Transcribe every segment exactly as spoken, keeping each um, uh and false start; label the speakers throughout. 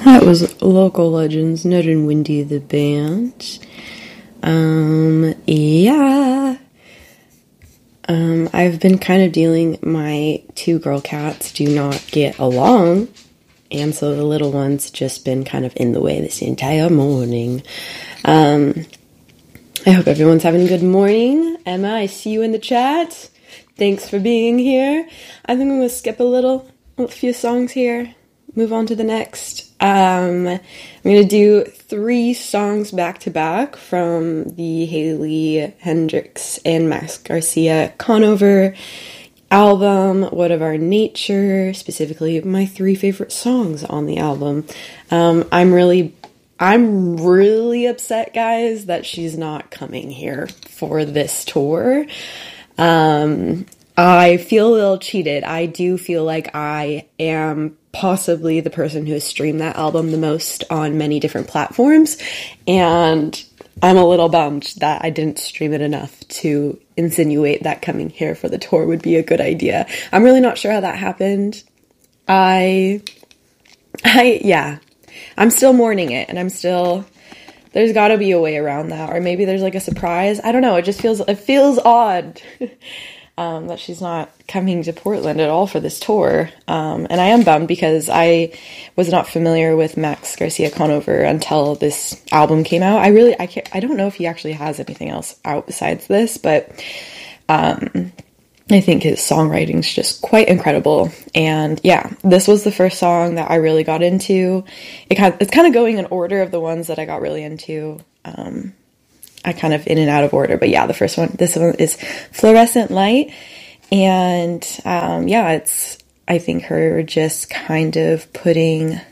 Speaker 1: That was Local Legends, Ned and Windy the band. Um, yeah. Um, I've been kind of dealing, my two girl cats do not get along, and so the little one's just been kind of in the way this entire morning. Um, I hope everyone's having a good morning. Emma, I see you in the chat. Thanks for being here. I think I'm going to skip a little, a few songs here, move on to the next. Um, I'm going to do three songs back to back from the Haley Hendrix and Max Garcia Conover album, What of Our Nature, specifically my three favorite songs on the album. Um, I'm really, I'm really upset, guys, that she's not coming here for this tour. Um, I feel a little cheated. I do feel like I am possibly the person who has streamed that album the most on many different platforms, and I'm a little bummed that I didn't stream it enough to insinuate that coming here for the tour would be a good idea. I'm really not sure how that happened. I, I, yeah, I'm still mourning it, and I'm still, there's gotta be a way around that, or maybe there's like a surprise. I don't know, it just feels, it feels odd. Um, that she's not coming to Portland at all for this tour. Um, and I am bummed because I was not familiar with Max Garcia Conover until this album came out. I really, I can't, I don't know if he actually has anything else out besides this, but um, I think his songwriting is just quite incredible. And yeah, this was the first song that I really got into. It kind of, it's kind of going in order of the ones that I got really into. Um, I kind of in and out of order, but yeah, the first one, this one is Fluorescent Light, and um, yeah, it's, I think her just kind of putting,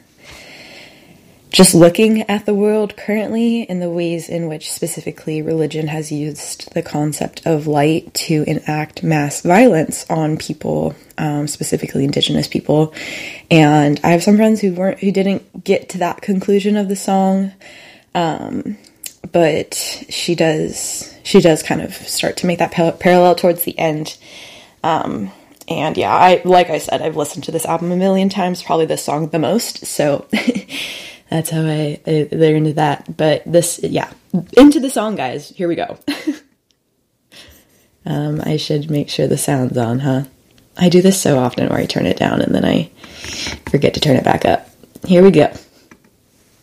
Speaker 1: just looking at the world currently in the ways in which specifically religion has used the concept of light to enact mass violence on people, um, specifically Indigenous people, and I have some friends who weren't, who didn't get to that conclusion of the song, um, but she does, she does kind of start to make that pa- parallel towards the end. Um, and yeah, I, like I said, I've listened to this album a million times, probably this song the most. So that's how I, I, they're into that. But this, yeah, into the song, guys. Here we go. um, I should make sure the sound's on, huh? I do this so often where I turn it down and then I forget to turn it back up. Here we go.